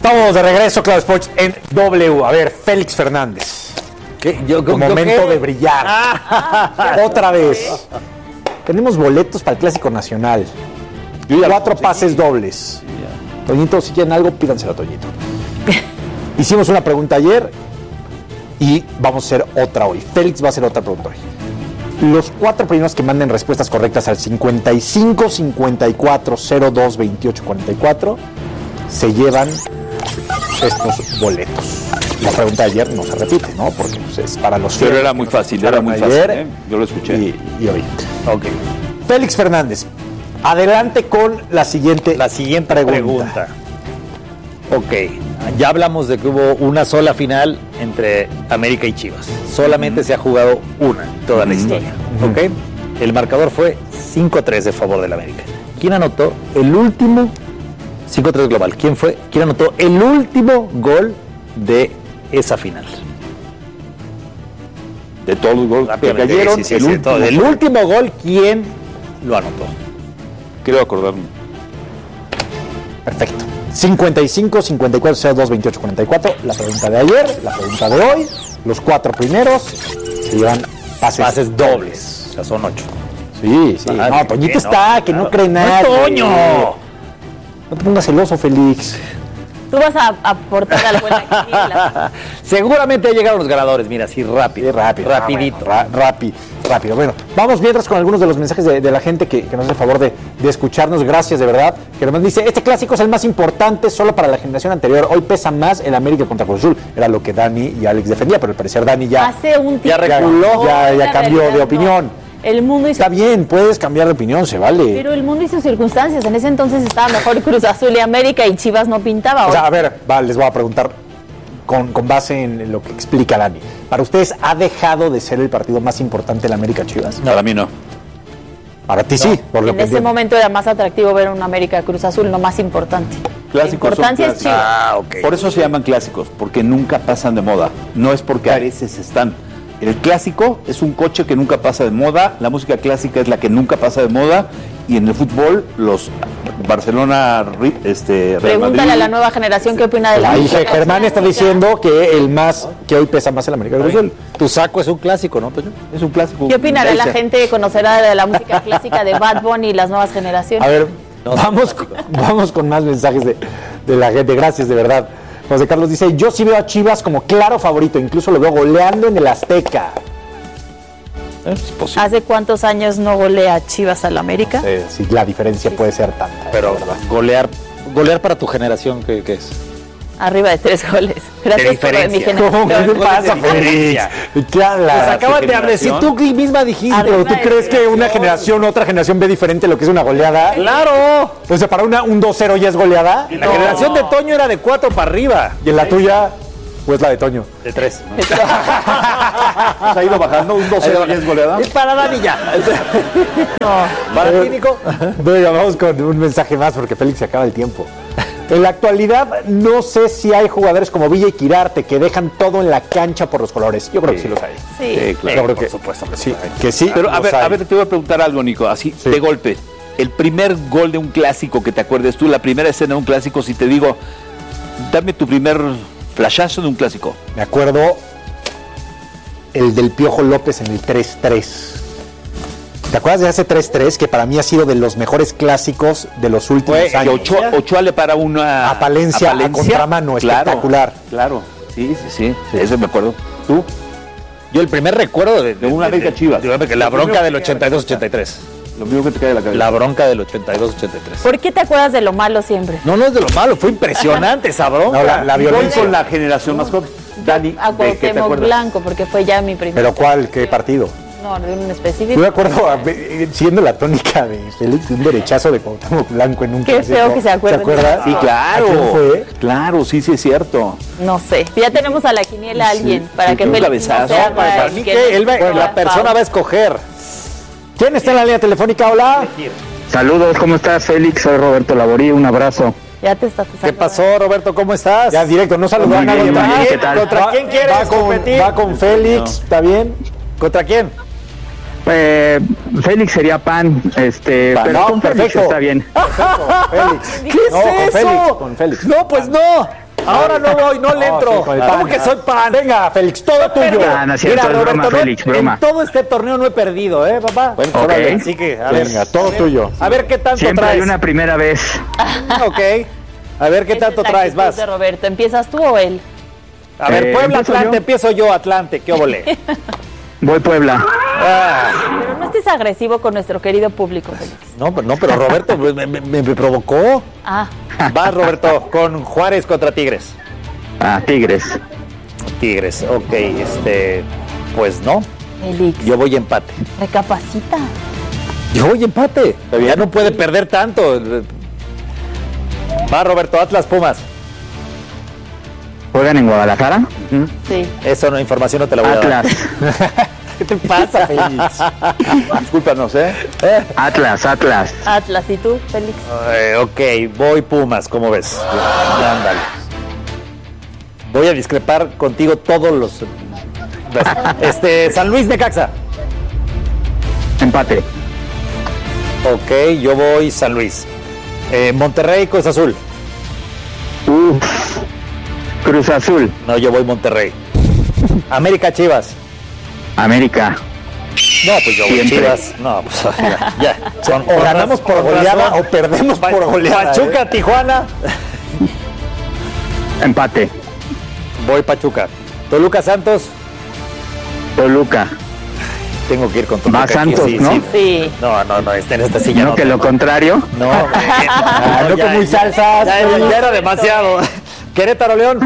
Estamos de regreso, Claro Sports, en W. A ver, Félix Fernández. ¿Qué? Momento de brillar. Otra vez. Tenemos boletos para el Clásico Nacional. 4 pases dobles. Toñito, si quieren algo, pídanselo a Toñito. Hicimos una pregunta ayer y vamos a hacer otra hoy. Félix va a hacer otra pregunta hoy. Los 4 primeros que manden respuestas correctas al 55 54 02 28 44 se llevan estos boletos. La pregunta de ayer no se repite, ¿no? Porque pues, es para los Pero era muy fácil, ayer, Yo lo escuché. Y hoy. Ok. Félix Fernández, adelante con la siguiente pregunta. Ok, ya hablamos de que hubo una sola final entre América y Chivas. Solamente se ha jugado una en toda la historia. Ok, el marcador fue 5-3 de favor del América. ¿Quién anotó el último? 5-3 global. ¿Quién anotó el último gol de esa final? De todos los goles que cayeron, el último gol, ¿quién lo anotó? Quiero acordarme. Perfecto. 55 54 02 28 44. La pregunta de ayer, la pregunta de hoy. Los 4 primeros se llevan pases dobles. O sea, son 8. Sí. No, Toñito está, que no cree nada. ¡No, Toño! No te pongas celoso, Félix. Tú vas a aportar algo en la quiniela. Seguramente ya llegaron los ganadores, mira, así rapidito. Rápido. Bueno, vamos mientras con algunos de los mensajes de la gente que nos hace el favor de escucharnos. Gracias, de verdad. Que además dice, este clásico es el más importante solo para la generación anterior. Hoy pesa más el América contra Cruz Azul. Era lo que Dani y Alex defendía, pero al parecer Dani ya... Hace un tiempo. Ya reculó, ya cambió de opinión. El mundo hizo... Está bien, puedes cambiar de opinión, se vale. Pero el mundo hizo circunstancias. En ese entonces estaba mejor Cruz Azul y América y Chivas no pintaba. O sea, a ver, les voy a preguntar con base en lo que explica Dani. ¿Para ustedes ha dejado de ser el partido más importante el América Chivas? No, para mí no. Para ti sí, por lo en que ese momento era más atractivo ver un América Cruz Azul, no más importante. La importancia es Chivas. Okay. Por eso se llaman clásicos, porque nunca pasan de moda. No es porque a veces están. El clásico es un coche que nunca pasa de moda, la música clásica es la que nunca pasa de moda, y en el fútbol, los Barcelona, Real Pregúntale Madrid, a la nueva generación qué opina de la música. Germán está diciendo que hoy pesa más el América Cruz Azul. Tu saco es un clásico, ¿no, Toño? Es un clásico. ¿Qué opinará la gente conocerá de la música clásica de Bad Bunny y las nuevas generaciones? A ver, vamos con más mensajes de la gente. Gracias, de verdad. José Carlos dice, yo sí veo a Chivas como claro favorito, incluso lo veo goleando en el Azteca. Es posible. ¿Hace cuántos años no golea Chivas al América? Sí, la diferencia puede ser tanta. Pero golear para tu generación, ¿qué es? Arriba de 3 goles. Gracias por mi generación. ¿Cómo? ¿Qué pasa, Félix? ¿Qué hablas? Pues acaban de hablar. Si tú misma dijiste. Pero ¿tú crees que una generación, otra generación ve diferente lo que es una goleada? ¡Claro! O sea, para un 2-0 ya es goleada. La generación de Toño era de 4 para arriba. ¿Y en la tuya? Pues la de Toño. De 3. ¿Se ha ido bajando? ¿Un 2-0 ya es goleada? Es para Dani ya. ¿Para ti, Nico? Venga, vamos con un mensaje más porque Félix se acaba el tiempo. En la actualidad, no sé si hay jugadores como Villa y Quirarte que dejan todo en la cancha por los colores. Yo creo que sí los hay. Sí, claro. Yo creo que por supuesto sí. Que sí. Pero a ver, te voy a preguntar algo, Nico, así de golpe. El primer gol de un clásico que te acuerdes tú, la primera escena de un clásico, si te digo, dame tu primer flashazo de un clásico. Me acuerdo el del Piojo López en el 3-3. ¿Te acuerdas de ese 3-3 que para mí ha sido de los mejores clásicos de los últimos años? Ochoa le para una... A Palencia, a contramano, espectacular. Claro, sí. Eso me acuerdo. ¿Tú? Yo el primer recuerdo de una América Chivas. La bronca del 82-83. Lo mismo que te cae de la cabeza. La bronca del 82-83. ¿Por qué te acuerdas de lo malo siempre? No es de lo malo, fue impresionante esa bronca. No, la violencia con la generación más joven. Dani, a Cuauhtémoc Blanco, porque fue ya mi primer. ¿Pero cuál? ¿Qué partido? No, de un específico. Yo me acuerdo, siguiendo la tónica de Félix, un derechazo de Cuauhtémoc Blanco en un Qué clásico. feo que se acuerden. ¿Se acuerdas? Sí, claro. ¿A quién fue? Claro, sí es cierto. No sé. Ya tenemos a la quiniela a alguien para que un Félix no cabezazo. sea Para mí que la persona va a escoger. ¿Quién está en la línea telefónica? Hola. Saludos, ¿cómo estás, Félix? Soy Roberto Laborí, un abrazo. Ya te está pasando. ¿Qué pasó, Roberto? ¿Cómo estás? Ya directo, no saludó a Muy nadie. bien, muy bien, ¿qué tal? ¿Contra quién quieres competir? Va con Félix, ¿está bien? ¿Contra quién? Félix sería Pan, pero no, con Félix perfecto. está bien. Félix. ¿Qué es eso? Con Félix. No, pues no. Ahora no voy, no le entro. Sí, con el pan. ¿Cómo que soy pan? Venga, Félix, todo tuyo. No es cierto, Mira, es Roberto, broma, Félix, broma. en todo este torneo no he perdido, papá? Bueno, Ok. órale. Así que, a ver. Venga, todo tuyo. A ver qué tanto Siempre traes. hay una primera vez. Ok. A ver qué Esa tanto es la traes, actitud vas. de Roberto, ¿empiezas tú o él? A ver, Puebla, ¿empiezo Atlante, yo? empiezo yo, Atlante, ¿qué óvole? Voy Puebla. Pero no estés agresivo con nuestro querido público, Félix. No, pero Roberto me provocó. Ah, Vas, Roberto, con Juárez contra Tigres. Tigres. Tigres, ok, pues no, Félix, yo voy empate. recapacita. Yo voy empate. Ya no puede perder tanto. Va, Roberto, Atlas, Pumas. ¿Juegan en Guadalajara? Sí. Eso no, información no te la voy a dar. Atlas. ¿Qué te pasa, Félix? Discúlpanos, Atlas. Atlas, ¿y tú, Félix? Ok, voy Pumas, ¿cómo ves? Ándale. Voy a discrepar contigo todos los... San Luis, Necaxa. Empate. Ok, yo voy San Luis. Monterrey, Cruz Azul. Cruz Azul. No, yo voy Monterrey. América, Chivas. América. No, pues yo voy Siempre. Chivas. No, pues ya. O ganamos por goleada o perdemos por goleada. Pachuca, Tijuana. Empate. Voy Pachuca. Toluca, Santos. Toluca. Tengo que ir con Toluca. Va aquí, Santos, sí, ¿no? sí. Sí. No, en esta silla No, no. que lo contrario. No, no ya, con muy salsas. ya era demasiado. Querétaro, León.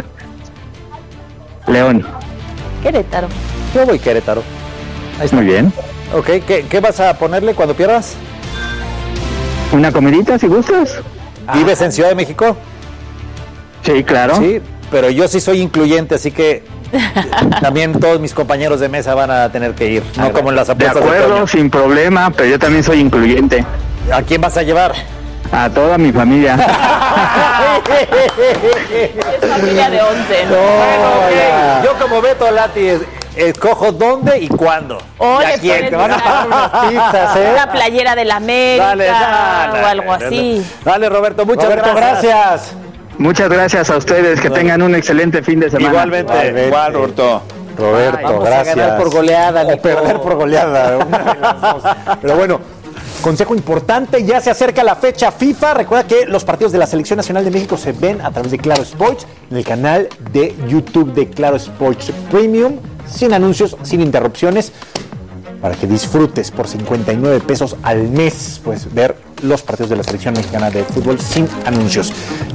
León. Querétaro. Yo voy Querétaro. Muy bien. Ok, ¿qué vas a ponerle cuando pierdas? ¿Una comidita si gustas? ¿Vives en Ciudad de México? Sí, claro. Sí, pero yo sí soy incluyente, así que también todos mis compañeros de mesa van a tener que ir, no como en las De apuestas de acuerdo, Toño. sin problema, pero yo también soy incluyente. ¿A quién vas a llevar? A toda mi familia. Es familia de 11, ¿no? Ok, yo como Beto Lati escojo dónde y cuándo. O ¿Y a le quién? pones Te van a pagar unas pizzas, una playera de la América o algo así. Dale, Roberto, muchas Roberto, gracias. Muchas gracias a ustedes, que tengan un excelente fin de semana. Igualmente. Igual, Roberto. Roberto, Vamos gracias. a ganar por goleada, O Nico. perder por goleada. Una de las dos. Pero bueno, consejo importante, ya se acerca la fecha FIFA. Recuerda que los partidos de la Selección Nacional de México se ven a través de Claro Sports en el canal de YouTube de Claro Sports Premium, sin anuncios, sin interrupciones, para que disfrutes por 59 pesos al mes, pues ver los partidos de la Selección Mexicana de Fútbol sin anuncios.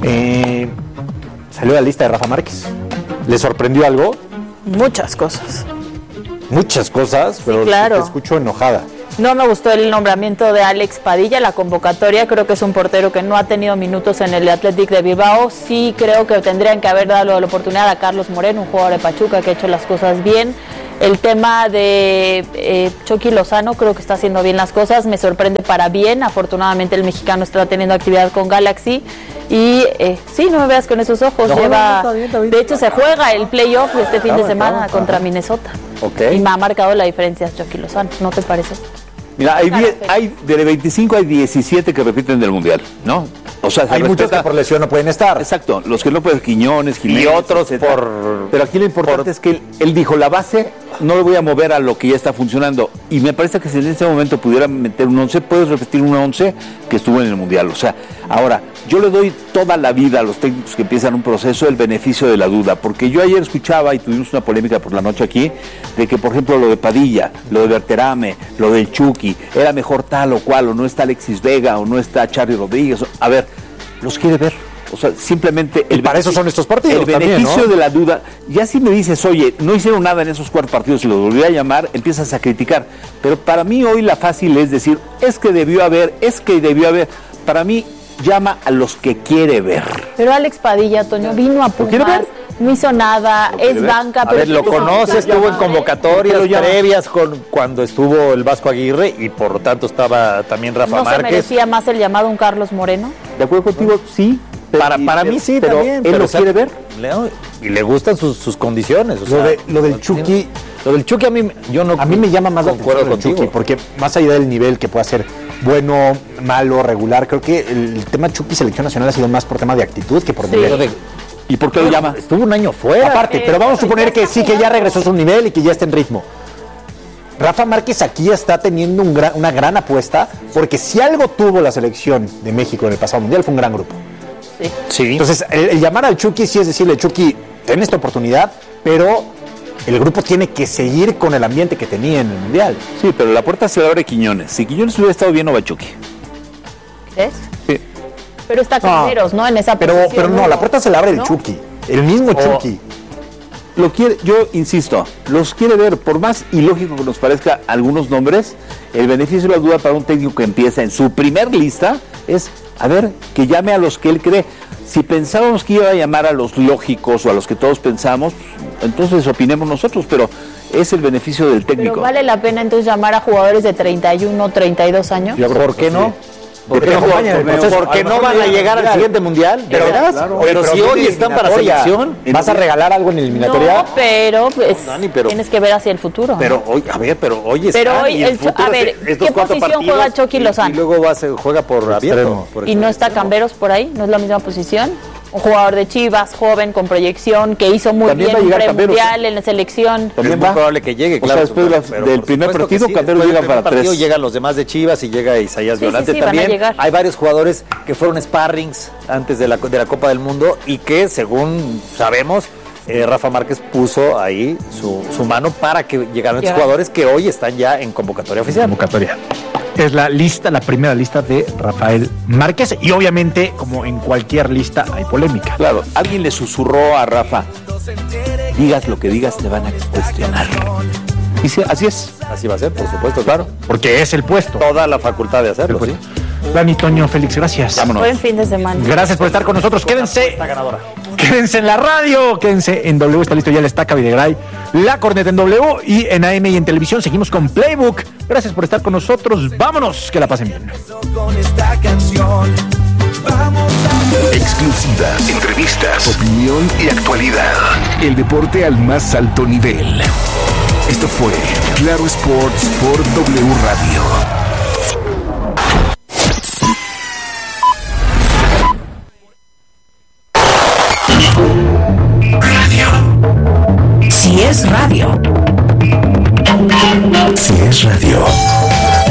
Salió la lista de Rafa Márquez. ¿Le sorprendió algo? Muchas cosas. Muchas cosas, pero claro. te escucho enojada. No me gustó el nombramiento de Alex Padilla, la convocatoria. Creo que es un portero que no ha tenido minutos en el Athletic de Bilbao. Sí creo que tendrían que haber dado la oportunidad a Carlos Moreno, un jugador de Pachuca que ha hecho las cosas bien. El tema de Chucky Lozano, creo que está haciendo bien las cosas, me sorprende para bien. Afortunadamente el mexicano está teniendo actividad con Galaxy. Y sí, no me veas con esos ojos. Está bien. De hecho, se juega el playoff de este fin de semana contra Minnesota. Ok. Y me ha marcado la diferencia Chucky Lozano, ¿no te parece? Mira, de 25 hay 17 que repiten del Mundial, ¿no? O sea, se Hay muchos respeta- que por lesión no pueden estar. Exacto, los que no pueden, Quiñones, Jiménez, Y otros etcétera. por- Pero aquí lo importante es que él dijo, la base no lo voy a mover a lo que ya está funcionando. Y me parece que si en este momento pudiera meter un 11, puedes repetir un 11 que estuvo en el Mundial. O sea, ahora, yo le doy toda la vida a los técnicos que empiezan un proceso el beneficio de la duda. Porque yo ayer escuchaba, y tuvimos una polémica por la noche aquí, de que, por ejemplo, lo de Padilla, lo de Berterame, lo del Chucky, era mejor tal o cual, o no está Alexis Vega, o no está Charly Rodríguez. A ver, los quiere ver. O sea, simplemente... Y para eso son estos partidos El también, beneficio ¿no? de la duda. Ya si me dices, oye, no hicieron nada en esos 4 partidos y los volví a llamar, empiezas a criticar. Pero para mí hoy la fácil es decir, es que debió haber. Para mí, llama a los que quiere ver. Pero Alex Padilla, Toño, vino a quiere Pumas, ver? no hizo nada, quiere es ver? banca. A ver, lo conoce, estuvo en convocatorias ¿Por qué lo llama? previas cuando estuvo el Vasco Aguirre y por lo tanto estaba también Rafa ¿No se Márquez. merecía más el llamado un Carlos Moreno? ¿De acuerdo contigo? Sí. Para mí sí, pero también. ¿Él pero, lo o sea, quiere ver? Y le gustan sus condiciones. O sea, Lo del Chucky, Lo del Chucky a mí me llama más la atención concuerdo el Chucky, contigo. porque más allá del nivel que pueda ser bueno, malo, regular, creo que el tema Chucky Selección Nacional ha sido más por tema de actitud que por nivel. ¿Y por qué lo llama? Estuvo un año fuera. Aparte, pero vamos a suponer que sí, que ya regresó a su nivel y que ya está en ritmo. Rafa Márquez aquí está teniendo una gran apuesta, porque si algo tuvo la selección de México en el pasado mundial fue un gran grupo. Sí. Entonces, el llamar al Chucky sí es decirle, Chucky, ten esta oportunidad, pero el grupo tiene que seguir con el ambiente que tenía en el mundial. Sí, pero la puerta se la abre Quiñones. Si Quiñones hubiera estado bien, no va Chucky. ¿Crees? Sí. Pero está Cameros, ¿no? En esa posición. Pero no, la puerta se la abre el Chucky, el mismo Chucky. Yo insisto, los quiere ver, por más ilógico que nos parezca algunos nombres, el beneficio de la duda para un técnico que empieza en su primer lista es, a ver, que llame a los que él cree. Si pensábamos que iba a llamar a los lógicos o a los que todos pensamos, entonces opinemos nosotros, pero es el beneficio del técnico. ¿Pero vale la pena entonces llamar a jugadores de 31, 32 años? ¿Por qué no? Porque no van a llegar al siguiente mundial. Pero si hoy están para selección, ¿vas a regalar algo en eliminatoria? No, pero, Dani, pero tienes que ver hacia el futuro. Pero hoy, Pero hoy, ¿qué posición juega Chucky Lozano? Y luego juega por abierto. ¿Y no está Camberos por ahí? ¿No es la misma posición? Un jugador de Chivas, joven, con proyección, que hizo muy bien un premundial en la selección. También es muy probable que llegue, claro. O sea, después del primer partido, Camberos llega para 3. Llegan los demás de Chivas y llega Isaías Violante también. Hay varios jugadores que fueron sparrings antes de la Copa del Mundo y que, según sabemos, Rafa Márquez puso ahí su mano para que llegaran estos jugadores que hoy están ya en convocatoria oficial. Es la primera lista de Rafael Márquez, y obviamente, como en cualquier lista, hay polémica. Claro, alguien le susurró a Rafa, digas lo que digas, te van a cuestionar. Y sí, así es. Así va a ser, por supuesto, claro. Porque es el puesto. Toda la facultad de hacerlo, sí. Dani, Toño, Félix, gracias. Vámonos. Buen fin de semana. Gracias por estar con nosotros. Quédense en la radio, quédense en W, está listo ya el Estaca Videgaray, La Corneta en W y en AM y en televisión. Seguimos con Playbook. Gracias por estar con nosotros. Vámonos, que la pasen bien. Exclusivas, entrevistas, opinión y actualidad. El deporte al más alto nivel. Esto fue Claro Sports por W Radio. Si es radio. Si es radio.